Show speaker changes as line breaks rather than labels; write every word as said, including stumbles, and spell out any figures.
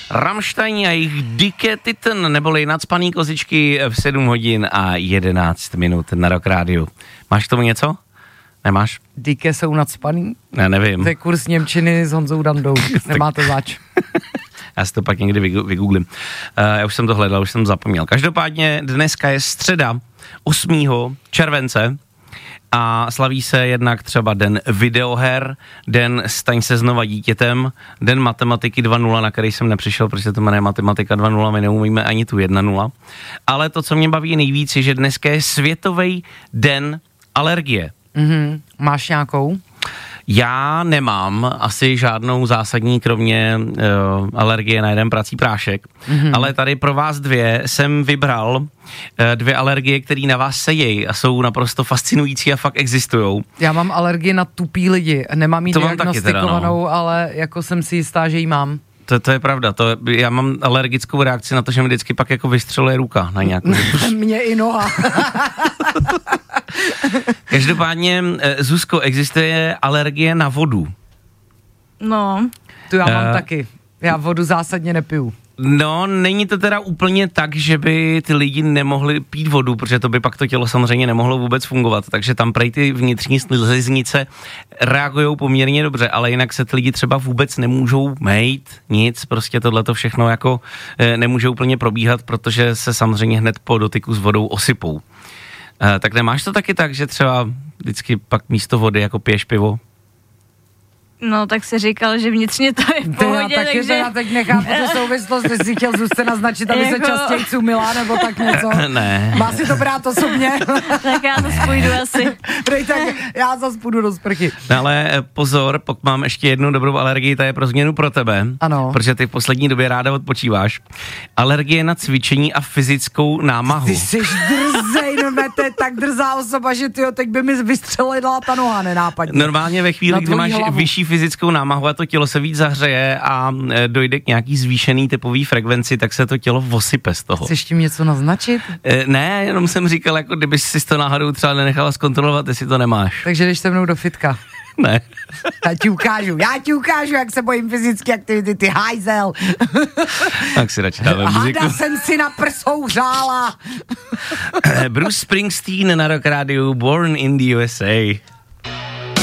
Rammstein a jejich Dicke Titten, neboli Nacpaný kozičky v sedm hodin a jedenáct minut na Rock Rádiu. Máš k tomu něco? Nemáš?
Dicke jsou nacpaný?
Ne, nevím.
To je kurz němčiny s Honzou Dandou. Nemáte zač.
Já si to pak někdy vygooglím. Uh, já už jsem to hledal, už jsem zapomněl. Každopádně dneska je středa osmého července a slaví se jednak třeba den videoher, den staň se znova dítětem, den matematiky dva nula, na který jsem nepřišel, protože se to jmenuje matematika dva nula, my neumíme ani tu jedna nula. Ale to, co mě baví nejvíc, je, že dneska je světový den alergie.
Mm-hmm. Máš nějakou?
Já nemám asi žádnou zásadní, kromě uh, alergie na jeden prací prášek, mm-hmm. ale tady pro vás dvě jsem vybral uh, dvě alergie, které na vás sedějí a jsou naprosto fascinující a fakt existujou.
Já mám alergii na tupý lidi, nemám jí
to
diagnostikovanou, teda, no. Ale jako jsem si jistá, že ji mám.
To, to je pravda, to, já mám alergickou reakci na to, že mi vždycky pak jako vystřeluje ruka na nějakou.
Mně i noha.
Každopádně, Zuzko, existuje alergie na vodu?
No.
Tu já mám
uh,
taky. Já vodu zásadně nepiju.
No, není to teda úplně tak, že by ty lidi nemohli pít vodu, protože to by pak to tělo samozřejmě nemohlo vůbec fungovat, takže tam prej ty vnitřní sliznice reagujou poměrně dobře, ale jinak se ty lidi třeba vůbec nemůžou mejt, nic, prostě tohleto všechno jako e, nemůže úplně probíhat, protože se samozřejmě hned po dotyku s vodou osypou. E, tak nemáš to taky tak, že třeba vždycky pak místo vody jako piješ pivo?
No, tak si říkal, že vnitřně to je v pohodě,
já taky,
takže...
Já teď nechápu tu souvislost, jestli si chtěl Zuzce naznačit, aby
jako...
se častěji cumila, nebo tak něco.
Ne.
Má si to brát osobně?
Tak já zase půjdu asi.
Prej, tak já zase půjdu do sprchy.
No ale pozor, pokud mám ještě jednu dobrou alergii, ta je pro změnu pro tebe.
Ano.
Protože ty v poslední době ráda odpočíváš. Alergie na cvičení a fyzickou námahu.
Ty jsi drzej, no ne, to je tak drzá osoba, že tyjo, teď by mi vystřelila ta noha nenápadně.
Normálně ve chvíli, kdy máš hlavu. Vyšší fyzickou námahu a to tělo se víc zahřeje a e, dojde k nějaký zvýšený typový frekvenci, tak se to tělo vosype z toho.
Chceš tím něco naznačit?
E, ne, jenom jsem říkal, jako kdyby si to náhodou třeba nenechala zkontrolovat, jestli to nemáš.
Takže jdeš se mnou do fitka.
Ne.
Já ti ukážu, já ti ukážu, jak se bojím fyzické aktivity, ty hajzel.
Tak si radši dáme muziku.
Hada jsem si na prsou hřála.
Bruce Springsteen na Rock Rádiu, Born in the U S A.